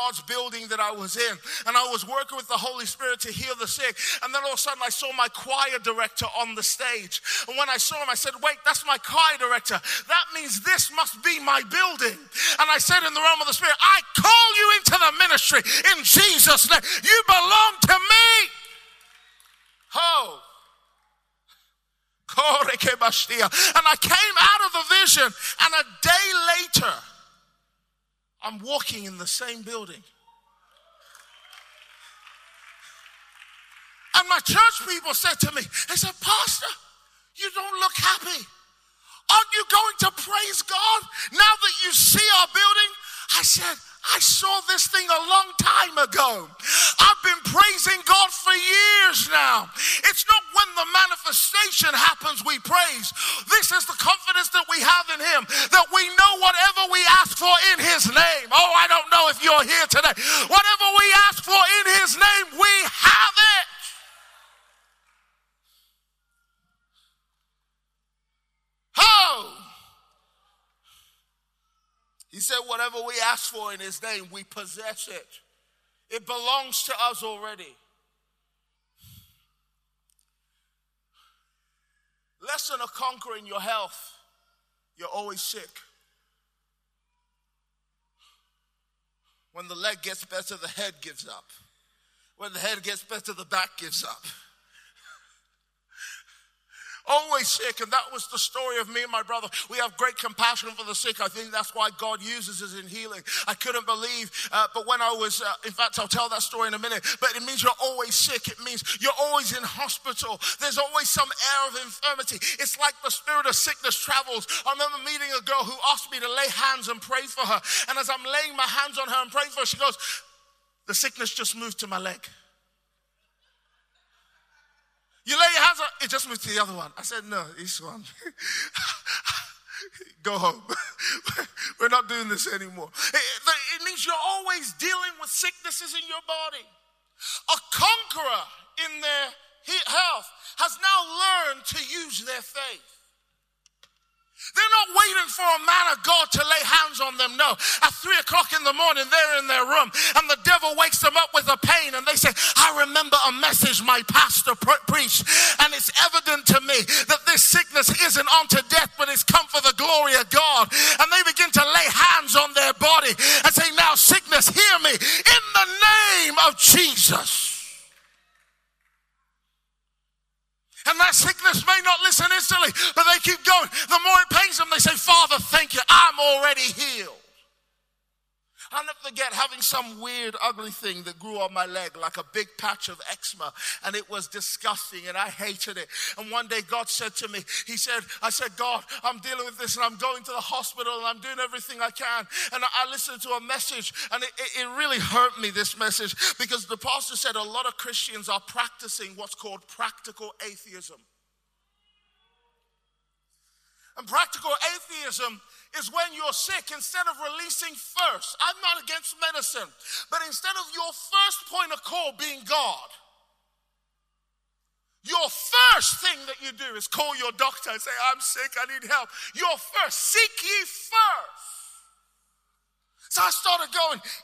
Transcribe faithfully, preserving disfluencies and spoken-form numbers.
God's building that I was in. And I was working with the Holy Spirit to heal the sick. And then all of a sudden I saw my choir director on the stage. And when I saw him, I said, wait, that's my choir director. That means this must be my building. And I said in the realm of the Spirit, I call you into the ministry in Jesus' name. You belong to me. Oh. And I came out of the vision, and a day later, I'm walking in the same building. And my church people said to me, they said, Pastor, you don't look happy. Aren't you going to praise God now that you see our building? I said, I saw this thing a long time ago. I've been praising God for years now. It's not when the manifestation happens we praise. This is the confidence that we have in Him, that we know whatever we ask for in His name. Oh, I don't know if you're here today. Whatever we ask for in His name, we have it. Oh! He said, whatever we ask for in His name, we possess it. It belongs to us already. Lesson of conquering your health. You're always sick. When the leg gets better, the head gives up. When the head gets better, the back gives up. Always sick, and that was the story of me and my brother. We have great compassion for the sick. I think that's why God uses us in healing. I couldn't believe, uh, but when I was, uh, in fact, I'll tell that story in a minute, but it means you're always sick. It means you're always in hospital. There's always some air of infirmity. It's like the spirit of sickness travels. I remember meeting a girl who asked me to lay hands and pray for her, and as I'm laying my hands on her and praying for her, she goes, the sickness just moved to my leg. You lay your hands on, it just moved to the other one. I said, no, this one. Go home. We're not doing this anymore. It, it means you're always dealing with sicknesses in your body. A conqueror in their health has now learned to use their faith. They're not waiting for a man of God to lay hands on them. No. At three o'clock in the morning, they're in their room, and the devil wakes them up with a pain, and they say, I remember a message my pastor pre- preached, and it's evident to me that this sickness isn't unto death, but it's come for the glory of God. And they begin to lay hands on their body and say, now sickness, hear me in the name of Jesus. And that sickness may not listen instantly, but they keep going. The more it pains them, they say, Father, thank you, I'm already healed. I'll never forget having some weird, ugly thing that grew on my leg, like a big patch of eczema, and it was disgusting, and I hated it. And one day God said to me, he said, I said, God, I'm dealing with this, and I'm going to the hospital, and I'm doing everything I can. And I listened to a message, and it, it really hurt me, this message, because the pastor said a lot of Christians are practicing what's called practical atheism. And practical atheism is when you're sick, instead of releasing first, I'm not against medicine, but instead of your first point of call being God, your first thing that you do is call your doctor and say, I'm sick, I need help. Your first, seek ye first. So I started going,